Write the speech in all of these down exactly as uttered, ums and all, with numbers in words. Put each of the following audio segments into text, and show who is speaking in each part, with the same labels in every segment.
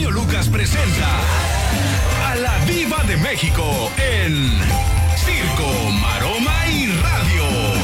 Speaker 1: genio Lucas presenta a la Diva de México en Circo, Maroma y Radio.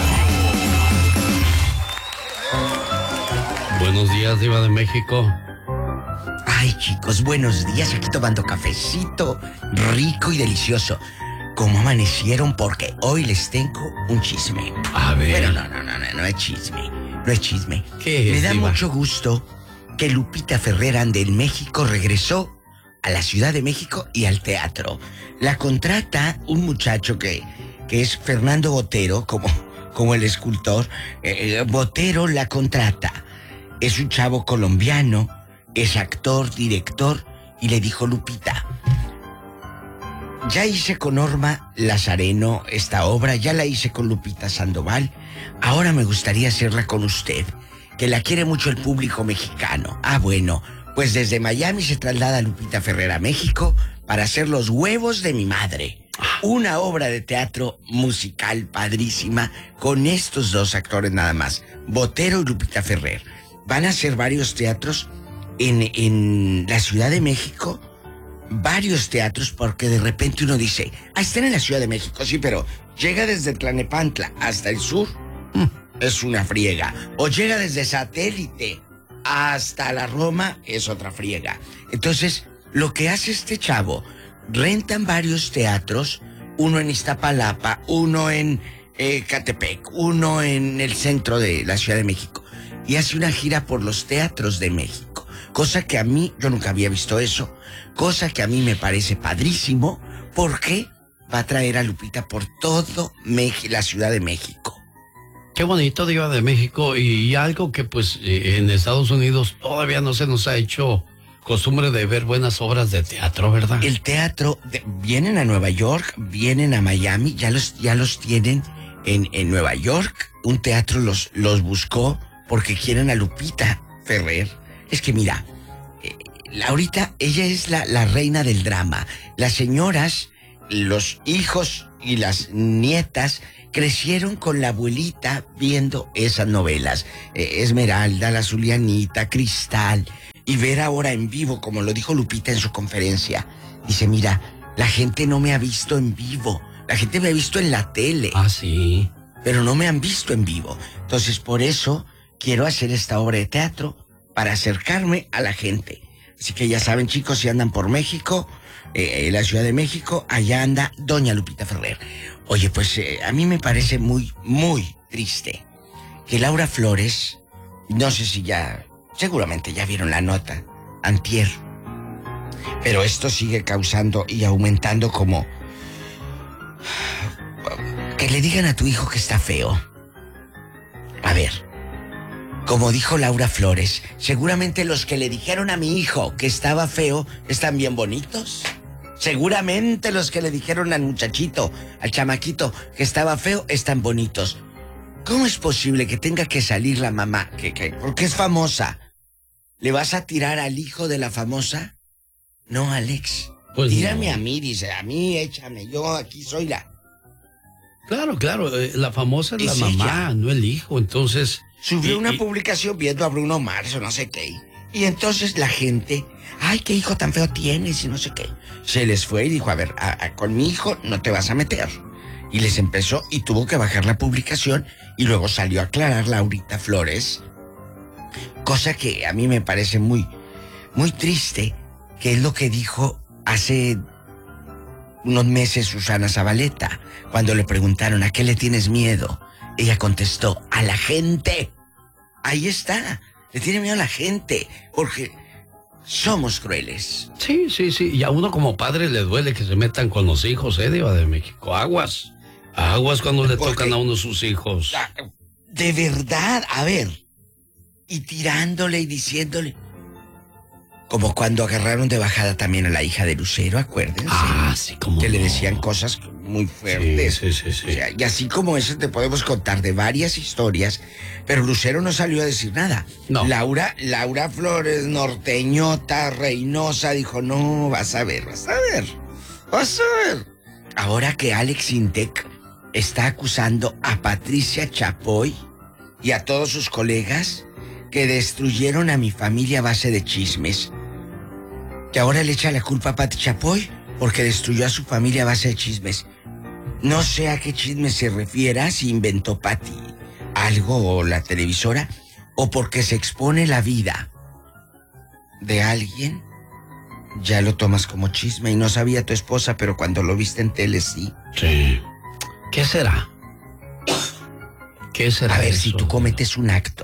Speaker 2: Buenos días, Diva de México.
Speaker 3: Ay, chicos, buenos días. Aquí tomando cafecito rico y delicioso. ¿Cómo amanecieron? Porque hoy les tengo un chisme.
Speaker 2: A ver.
Speaker 3: Pero no, no, no, no, no es chisme. No es chisme.
Speaker 2: ¿Qué es,
Speaker 3: Me da
Speaker 2: Diva?
Speaker 3: mucho gusto que Lupita Ferrer ande en México, regresó a la Ciudad de México y al teatro. La contrata un muchacho que, que es Fernando Botero, como, como el escultor. Eh, Botero la contrata. Es un chavo colombiano, es actor, director, y le dijo: Lupita, ya hice con Norma Lazareno esta obra, ya la hice con Lupita Sandoval, ahora me gustaría hacerla con usted, que la quiere mucho el público mexicano. Ah, bueno, pues desde Miami se traslada Lupita Ferrer a México para hacer Los huevos de mi madre. Una obra de teatro musical padrísima con estos dos actores nada más, Botero y Lupita Ferrer. Van a hacer varios teatros en, en la Ciudad de México, varios teatros, porque de repente uno dice, ah, están en la Ciudad de México, sí, pero llega desde Tlalnepantla hasta el sur, mm, es una friega. O llega desde Satélite hasta la Roma, es otra friega. Entonces, lo que hace este chavo, rentan varios teatros, uno en Iztapalapa, uno en eh, Catepec, uno en el centro de la Ciudad de México, y hace una gira por los teatros de México. Cosa que a mí, yo nunca había visto eso, cosa que a mí me parece padrísimo, porque va a traer a Lupita por todo México, la Ciudad de México.
Speaker 2: Qué bonito, Diva de México, y algo que pues en Estados Unidos todavía no se nos ha hecho costumbre de ver buenas obras de teatro, ¿verdad?
Speaker 3: El teatro, de, vienen a Nueva York, vienen a Miami, ya los, ya los tienen en, en Nueva York. Un teatro los, los buscó porque quieren a Lupita Ferrer. Es que mira, eh, ahorita ella es la, la reina del drama. Las señoras, los hijos y las nietas crecieron con la abuelita viendo esas novelas. Eh, Esmeralda, la Zulianita, Cristal. Y ver ahora en vivo, como lo dijo Lupita en su conferencia. Dice, mira, la gente no me ha visto en vivo. La gente me ha visto en la tele.
Speaker 2: Ah, sí.
Speaker 3: Pero no me han visto en vivo. Entonces, por eso quiero hacer esta obra de teatro, para acercarme a la gente. Así que ya saben, chicos, si andan por México, eh, la Ciudad de México, allá anda doña Lupita Ferrer. Oye, pues eh, a mí me parece muy, muy triste que Laura Flores, no sé si ya, seguramente ya vieron la nota, antier, pero esto sigue causando y aumentando como... Que le digan a tu hijo que está feo. A ver... Como dijo Laura Flores, seguramente los que le dijeron a mi hijo que estaba feo están bien bonitos. Seguramente los que le dijeron al muchachito, al chamaquito, que estaba feo, están bonitos. ¿Cómo es posible que tenga que salir la mamá, que, que, porque es famosa? ¿Le vas a tirar al hijo de la famosa? No, Alex. Pues tírame no. A mí, dice, a mí échame, yo aquí soy la...
Speaker 2: Claro, claro, eh, la famosa es, es la mamá, ella. No el hijo, entonces...
Speaker 3: Subió
Speaker 2: y,
Speaker 3: una
Speaker 2: y...
Speaker 3: publicación viendo a Bruno Mars o no sé qué. Y entonces la gente, ay, qué hijo tan feo tienes y no sé qué. Se les fue y dijo, a ver, a, a, con mi hijo no te vas a meter. Y les empezó y tuvo que bajar la publicación y luego salió a aclarar Laurita Flores. Cosa que a mí me parece muy, muy triste, que es lo que dijo hace unos meses Susana Zabaleta, cuando le preguntaron, ¿a qué le tienes miedo? Ella contestó, a la gente. Ahí está, le tiene miedo a la gente, porque somos crueles.
Speaker 2: Sí, sí, sí, y a uno como padre le duele que se metan con los hijos, ¿eh, Diva de México? Aguas, aguas cuando le porque, tocan a uno sus hijos.
Speaker 3: De verdad, a ver, y tirándole y diciéndole... Como cuando agarraron de bajada también a la hija de Lucero, acuérdense.
Speaker 2: Ah, sí, como
Speaker 3: que
Speaker 2: no.
Speaker 3: le decían cosas muy fuertes.
Speaker 2: Sí, sí, sí, sí.
Speaker 3: O sea, y así como eso te podemos contar de varias historias, pero Lucero no salió a decir nada.
Speaker 2: No.
Speaker 3: Laura, Laura Flores, norteñota, reinosa, dijo, no, vas a ver, vas a ver, vas a ver. Ahora que Alex Intec está acusando a Patricia Chapoy y a todos sus colegas que destruyeron a mi familia a base de chismes. que ahora le echa la culpa a Pati Chapoy porque destruyó a su familia a base de chismes. No sé a qué chisme se refiera, si inventó Pati algo o la televisora, o porque se expone la vida de alguien, ya lo tomas como chisme y no sabía tu esposa, pero cuando lo viste en tele sí.
Speaker 2: Sí. ¿Qué será? ¿Qué será?
Speaker 3: A ver,
Speaker 2: eso?
Speaker 3: si tú cometes un acto,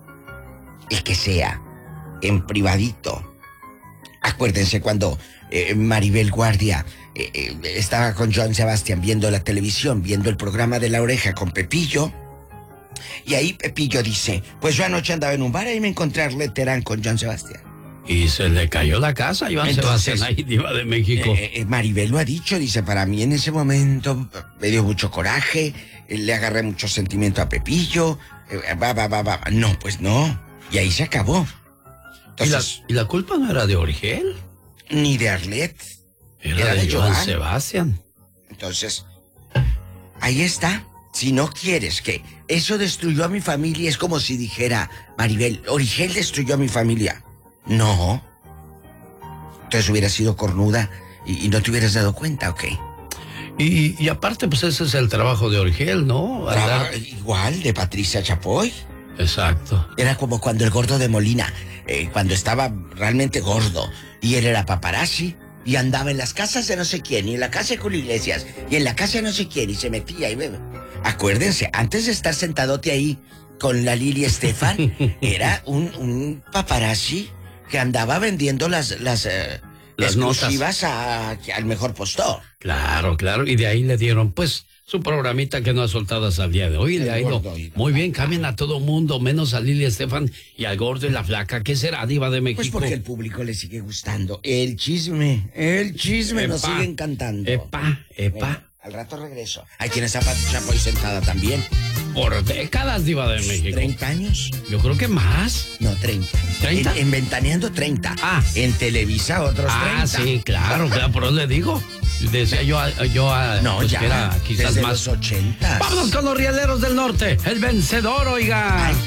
Speaker 3: el que sea, en privadito. Acuérdense cuando eh, Maribel Guardia eh, eh, estaba con Joan Sebastián viendo la televisión, viendo el programa de La Oreja con Pepillo. Y ahí Pepillo dice, pues yo anoche andaba en un bar y me encontré a Arlette Terán con Joan Sebastián.
Speaker 2: Y se le cayó la casa a Joan
Speaker 3: Entonces,
Speaker 2: Sebastián, ahí, diva de México.
Speaker 3: Eh, eh, Maribel lo ha dicho, dice, para mí en ese momento me dio mucho coraje, eh, le agarré mucho sentimiento a Pepillo, eh, va, va, va, va. No, pues no. Y ahí se acabó. Entonces,
Speaker 2: ¿Y, la, ¿Y la culpa no era de Origel?
Speaker 3: Ni de Arlette.
Speaker 2: Era, era de, de Joan Sebastián.
Speaker 3: Entonces, ahí está. Si no quieres que eso destruyó a mi familia, es como si dijera Maribel, Origel destruyó a mi familia. No. Entonces hubiera sido cornuda y, y no te hubieras dado cuenta, ¿ok?
Speaker 2: Y, y aparte, pues ese es el trabajo de Origel, ¿no?
Speaker 3: Traba, igual, de Patricia Chapoy.
Speaker 2: Exacto.
Speaker 3: Era como cuando el gordo de Molina, eh, cuando estaba realmente gordo, y él era paparazzi, y andaba en las casas de no sé quién, y en la casa de Julio Iglesias, y en la casa de no sé quién, y se metía y bebe. Acuérdense, antes de estar sentadote ahí con la Lili Estefan, era un, un paparazzi que andaba vendiendo las, las, eh, las exclusivas a, al mejor postor.
Speaker 2: Claro, claro, y de ahí le dieron, pues, su programita que no ha soltado hasta el día de hoy. El le ha ido muy bien, cambian a todo mundo, menos a Lili Estefan y al gordo y la flaca. ¿Qué será, diva de México?
Speaker 3: Pues porque el público le sigue gustando. El chisme, el chisme epa, nos sigue encantando.
Speaker 2: Epa, epa.
Speaker 3: Eh, al rato regreso. Ahí tienes a Pati Chapoy sentada también.
Speaker 2: Por décadas, diva de México.
Speaker 3: ¿treinta años?
Speaker 2: Yo creo que más.
Speaker 3: No, treinta.
Speaker 2: ¿treinta?
Speaker 3: En, en Ventaneando, treinta.
Speaker 2: Ah.
Speaker 3: En Televisa, otros treinta.
Speaker 2: Ah, sí, claro, claro, por eso le digo. Decía yo a, yo a,
Speaker 3: no,
Speaker 2: pues
Speaker 3: ya,
Speaker 2: que era quizás
Speaker 3: desde
Speaker 2: más.
Speaker 3: los ochentas.
Speaker 2: Vámonos con los rieleros del norte. El vencedor, oiga.
Speaker 3: Ay,